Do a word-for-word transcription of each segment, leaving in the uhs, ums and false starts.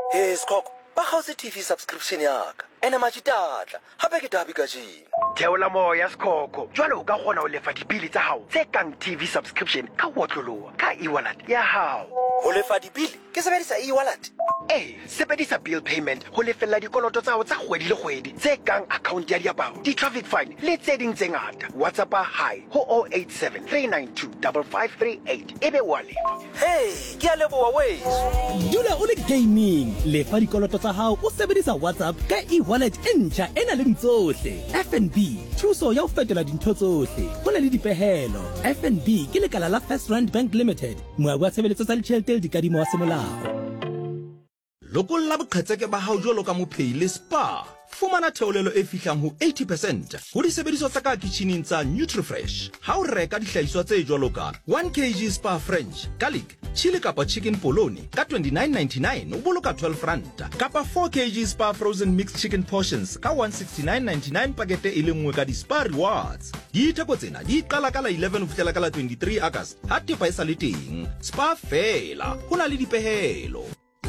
Hey Skoko, ba gauze T V subscription yaka. Ene majitatla, hape ke dabi ka jeng. Theola moya Skoko. Jwale o ka kgona ho lefa dibili tsa hao tse kang T V subscription ka wotloloha ka e-wallet ya hao. Ho lefa dibili ke sebedisa e-wallet. Eh, sebedisa bill payment ho lefella dikoloto tsa hao tsa kgwedi le kgwedi tse kang account ya diaparo, di-traffic fine le tse ding tse ngata. WhatsApp hi ho zero eight seven three nine two five five three eight ebe wa lefa. Hey, ke a leboha weso. Dula o le gaming, lefa dikoloto tsa hao o sebedisa WhatsApp ka e-wallet e ntjha ena le tsohle. F N B, thuso ya ho fetola dintho tsohle. Ho na le dipehelo. F N B ke lekala la First Rand Bank Limited. Moabi wa tshebeletso tsa ditjhelete le dikadimo wa semolao. Lokolla boqhetseke ba hao jwalo ka mophei le spa. Fumana theolelo e fihlang ho eighty percent ho disebediswa tsa ka kitcheneng tsa NutriFresh. Ha o reka dihlahiswa tse jwalo ka one kilogram spa French, garlic, chili kapa chicken polony ka twenty-nine ninety-nine o boloka twelve rand, kapa four kilogram spa frozen mixed chicken portions ka one sixty-nine ninety-nine pakete e le nngwe ka di-Spa Rewards. Ditheko tsena di qala ka la eleven ho fihlela ka la twenty-three August. Ha tepa e sa le teng. Spa fela, ho na le dipehelo.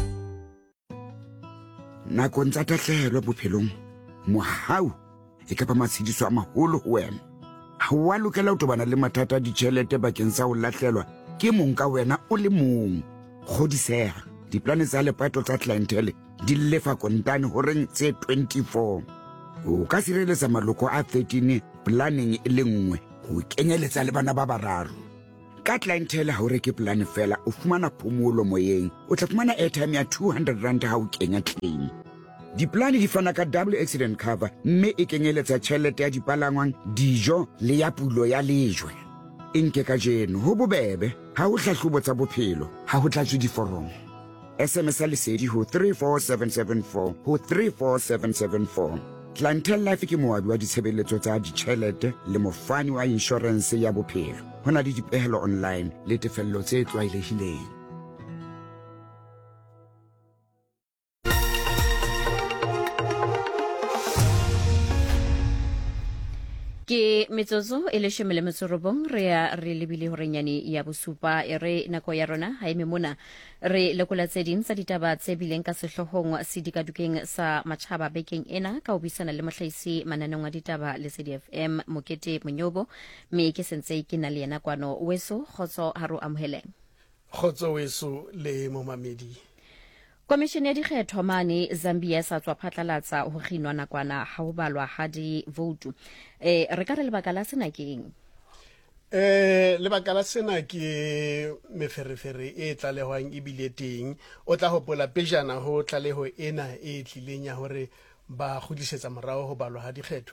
Nakong tsa tahlehelo bophelong, mohau e ka ba matshediso a maholo ho wena. Ha wa lokela ho tobana le mathata a ditjhelete bakeng sa ho lahlelwa ke mong ka wena o le mong. Kgodiseha, diplane tsa lepato tsa clientele di lefa kontane horeng tse twenty-four. O ka sireletsa maloko a thirteen planning e le nngwe ho kenyeletsa le bana ba bararo. Ka clientele ha o reke plan fela o fumana phomolo moyeng, o tla fumana airtime ya two hundred rand ha o kenya claim. Diplane di fana ka double accident cover, mme e kenyeletsa tjhelete ya dipalangwang, dijo le ya pulo ya lejwe. Inke ka jeno ho bobebe, ha o hlahlobo tsa bophelo, ha ho tlatswe diforomo. S M S lesedi ho three four seven seven four ho three four seven seven four. Clientele Life ke moabi wa ditshebeletso tsa ditjhelete le mofani wa insurance ya bophelo. Ho na le dipehelo online le tefello tse tlwaelehileng. Ke metsotso e le shome le metsorobong re ya re lebile hore nyane ya bosupa e re nako ya rona ha eme mona re lekola tse ding tsa ditaba tse bileng ka sehlohong sedikadukeng sa matjhaba bekeng ena ka ho buisana le mohlahisi mananeng wa ditaba le C D F M Mokete Monyobo, me ke sentse ke na le yena kwano weso khotso haro amoheleng. Khotso weso le momamedi. Komishene ya dikgetho mane Zambia sa tswa phatlalatsa ho kginwa nakwana ha ho balwa ha di vote. Eh re ka re lebaka la sena keng? Eh lebaka la sena ke meferefere e tlalehwang e bile teng. O tla hopola pejana ho tlaleho ena e tlileng ya hore ba khudisetsa morao ho balwa ha dikgetho.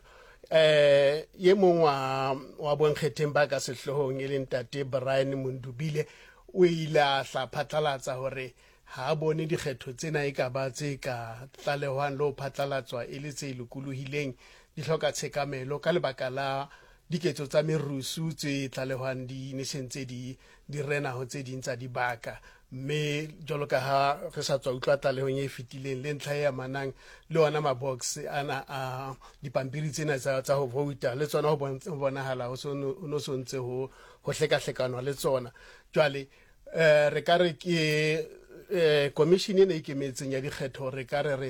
Eh ye mong wa wa bonkgetheng ba ka sehlohong e leng Tate Brian Mundubile o ile a hla phatlalatsa hore ha bone dikgetho tsena e ka ba tse ka tlalehwang lo phatlalatswa e le tse lokolohileng di hloka tshekamelo ka lebaka la diketso tsa merusu tse tlalehwang di nesentse di di rena ho tse ding tsa dibaka, mme jolo ka ha re sa tswa utlwa tlalehong e fetileng le ntlha ya manang le ona mabox ana a dipampiri tsena tsa tsa ho vouta le tsona ho bonahala ho no so ntse ho ho hleka hlekana le tsona. Jwale eh re ka re ke eh commission ena e ikemetseng ya dikgetho re ka re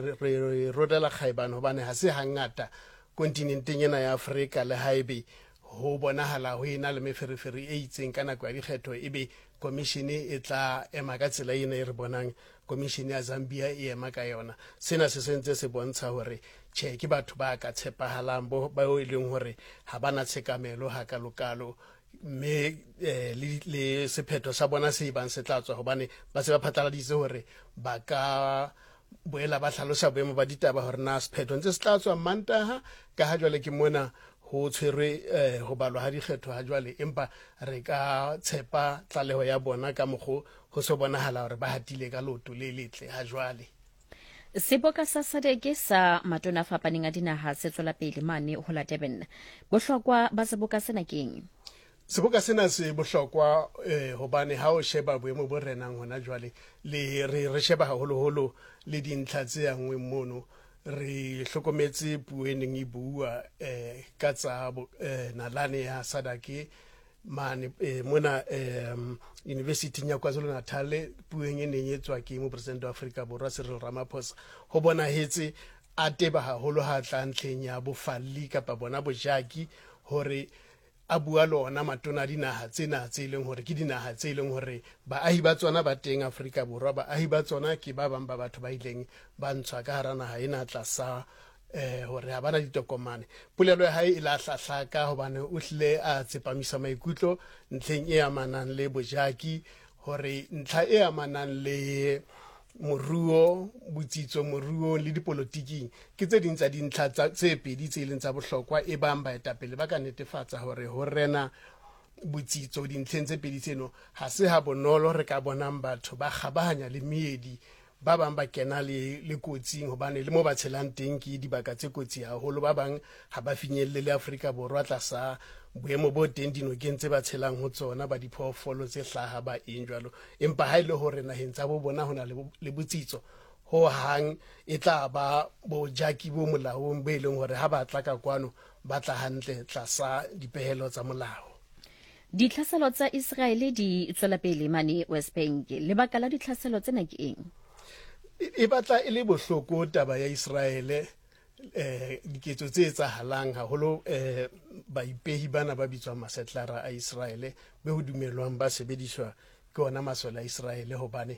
re rodela khaibano hobane ha se hangata kontinenteng ena ya Afrika le haebe ho bonahala ho ena le meferefere e itseng ka nako ya dikgetho ebe commission e tla ema ka tsela ena e re bonang commission ya Zambia e ema ka yona. Sena se sentse se bontsha hore che ke batho ba ka tshepahalang ba o ileng hore ha bana tshekamelo ha ka lokalo, mme eh, le, le sephetho sa bona se bang se tlatswa hobane ba se ba phatlaladitse hore ba ka boela ba hlalosa boemo ba ditaba hore na sephetho ntse se tlatswa Mantaha ka ha jwale ke mona ho tshwerwe eh, ho balwa ha dikgetho ha jwale, empa re ka tshepa tlaleho ya bona ka mokgo ho se bonahala hore ba hatile ka loto le letle ha jwale. Seboka sa Sadeke sa matona fapaneng a dinaha se tswela pele mane ho la Durban. Bohlokwa ba seboka sena keng? Seboka sena se bohlokwa eh hobane ha o sheba boemo bo renang hona jwale le re re sheba haholo holo le dintlha tse yangwe mono re hlokometse pueneng e bua eh ka tsa eh nalane ya Sadake mane eh, mona um, University ya KwaZulu-Natal pueng e neng e tswa ke mopresidente wa Afrika Borwa Cyril Ramaphosa ho bona hetse a teba haholo ha tla ntlheng ya bofalli kapa bona bojaki hore a bua lona matona dinaha tsena tse leng hore ke dinaha tse leng hore baahi ba tsona ba teng Afrika Borwa baahi ba tsona ke ba bang ba batho ba ileng ba ntshwa ka hara naha ena tlasa eh hore ha bana ditokomane. Polelo ya hae e la hlahlaka hobane o hlile a tsepamisa maikutlo ntlheng e amanang le bojaki hore ntlha e amanang le moruo botsitso moruo le dipolotiking ke tse ding tsa dintlha tse pedi tse leng tsa bohlokwa e bang baetapele ba ka netefatsa hore ho rena botsitso dintlheng tse pedi tseno ha se ha bonolo re ka bonang batho ba kgabahanya le meedi ba bang ba kena le le kotsing hobane le mo ba tshelang teng ke dibaka tse kotsi haholo ba bang ha ba finyelle le Afrika Borwa tlasa boemo bo teng dinokeng tse ba tshelang ho tsona ba diphoofolo tse hlaha ba eng jwalo empa ha ile hore naheng tsa bo bona hona le botsitso ho hang e tla ba bojaki bo molaong be leng hore ha ba tla ka kwano ba tla hantle tlasa dipehelo tsa molao. Ditlhaselo tsa Israel di tswela pele mane West Bank lebaka la ditlhaselo tsena ke eng? E batla e le bohloko taba ya Israel eh diketso tse etsahalang haholo eh baipehi bana ba bitswang masetlara a Israel be ho dumelwang ba sebediswa ke ona masole a Israel hobane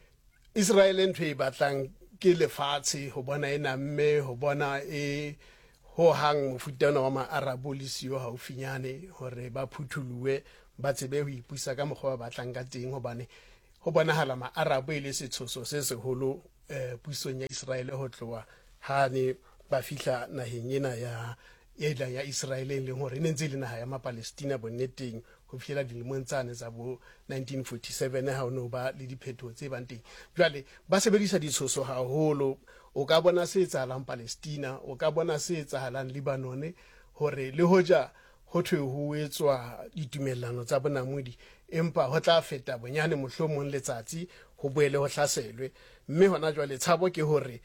Israel ntho e batlang ke lefatshe ho bona ena mme ho bona e ho hang mofutana wa maarabo le sio haufinyane hore ba phuthuluwe ba tsebe ho ipusa ka mokgwa ba batlang ka teng hobane ho bonahala maarabo ile setshoso se seholo eh pusong ya Israel ho tloa ha ne ba fihla naheng ena ya ya ya Israel le hore ne ntse le naha ya Palestina bonneteng ho fihla dilemong tsane tsa bo nineteen forty-seven ha ono ba le diphetho tse bang teng jwale ba sebedisa ditshoso haholo o ka bona se etsahalang Palestina o ka bona se etsahalang Lebanon hore le hoja ho thwe ho etswa ditumellano tsa bonamodi empa ho tla feta bonyane mohlomong letsatsi ho boele ho hlaselwe mme hona jwale tshabo ke hore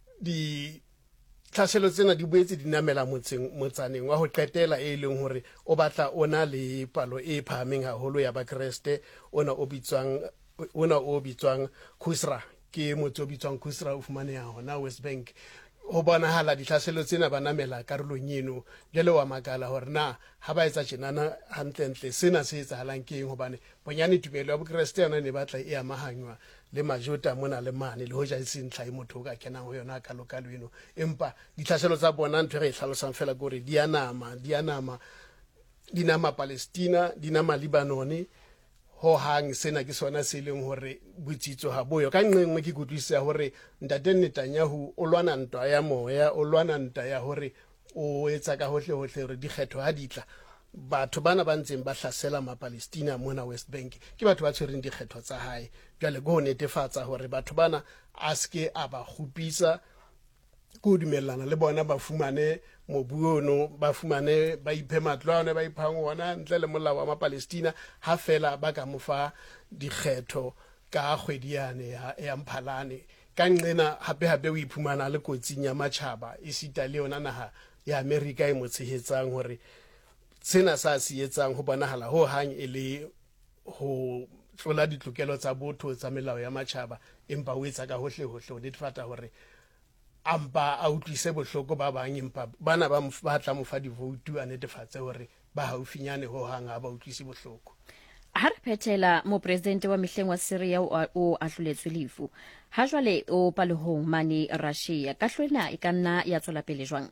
di tlhaselo tsena di boetse dinamela motseng motsaneng wa ho qetela e leng hore o batla ona le palo e phahameng haholo ya ba Kriste ona o bitswang ona o bitswang Kusra ke motho o bitswang Kusra o fumaneha hona West Bank ho bonahala ditlhaselo tsena ba namela karolong eno jele wa makala hore na ha ba etsa tjenana hantlentle sena se etsahalang ke eng hobane bonyane tumelo ya bo Kriste yona ne batla e amahanywa le majota mona le mane le hoja se ntlha e motho ka kenang ho yona ka lokalo eno empa ditlhaselo tsa bona ntwe re e hlalosang fela gore dianama dianama dinama Palestina dinama Lebanon ho hang sena ke sona se leng hore botsitso ha boyo ka nngwe ke kutlwisa hore ntate Netanyahu o lwana ntwa ya moya o lwana ntwa ya hore o etsa ka hohle hohle hore dikgetho ha ditla batho bana ba ntseng ba hlasela ma Palestina mona West Bank ke batho ba tshwereng dikgetho tsa hae jwale go netefatsa hore batho bana a ske a ba khupisa go dumellana le bona ba fumane mobuono ba fumane ba iphe matlwana ba iphang ona ntle le molao wa ma Palestina ha fela ba ka mofa dikgetho ka kgwediane ya, ya Mphalane ka nqena hape hape o iphumana le kotsing ya matjhaba e sita le yona naha ya America e motshehetsang hore sena sa se etsang ho bonahala ho hang e le ho tlola ditlokelo tsa botho tsa melao ya matjhaba empa o etsa ka hohle hohle o netefatsa hore ampa a utlwise bohloko ba bang empa bana ba batla mo fa di vote a netefatse hore ba haufinyane ho hang ha ba utlwise bohloko. Ha re phethela mo president wa mehleng wa Syria o ahloletswe lefu ha jwale o palehong mane Russia ka hlwena e kanna ya tswela pele jwang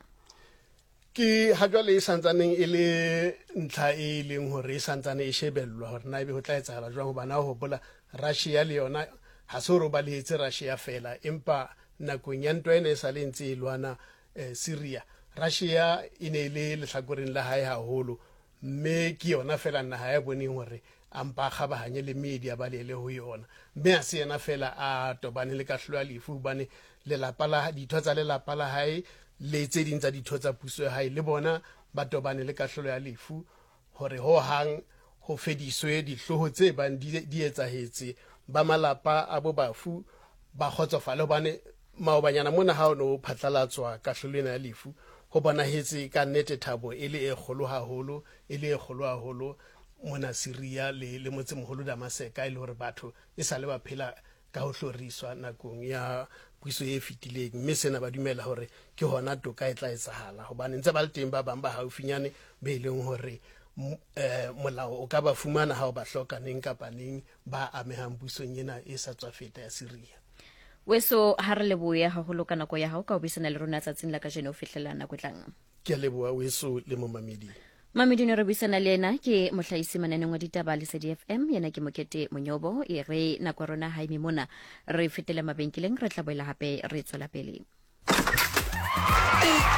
ke ha jwale e santsaneng e le ntlha e leng hore e santsane e shebellwa hore na ebe ho tla etsahala jwang ho bana ho bola Russia le yona ha se ro ba le etse Russia fela empa nakong ya ntwa ene sa le ntse lwana eh, Syria Russia ine le lehlakoreng la hae haholo mme ke yona fela nna ha ya boneng hore ampa khabahanye le media ba le le ho yona mme a se yena fela a tobane le ka hloa lefu bane le lapa la ditho tsa le lapa la hae le tse ding tsa ditho tsa puso ya hae le bona ba tobane le ka hloa ya lefu hore ho hang ho fediswe dihloho tse bang di etsahetse ba malapa a bo bafu ba khotsofala bane maobanyana mona ha ono phatlalatswa ka hlolena ya lefu ho bona hetse ka nnete thabo ele e kgolo haholo ele e kgolo haholo mona Syria le le motsemoholo Damascus e le hore batho e sa le ba phela ka ho hloriswa nakong ya puiso e fetileng mme sena ba dumela hore ke hona toka e tla etsahala hobane ntse ba le teng ba bang ba haufinyane be leng hore eh molao o ka ba fumana ha o ba hloka neng kapa neng ba amehang puisong ena e sa tswa feta ya Syria. Weso ha re leboya haholo ka nako ya hao ka ho buisana le rona tsatsing la kajeno ho fihlela nako e tlang. Ke a leboha Weso le momamedi. Mamedi ne re buisana le yena ke mohlahisi mananeng wa ditaba le Lesedi F M yena ke Mokete Monyobo e re nako rona ha ime mona re fetela mabenkeleng re tla boela hape re tswela pele.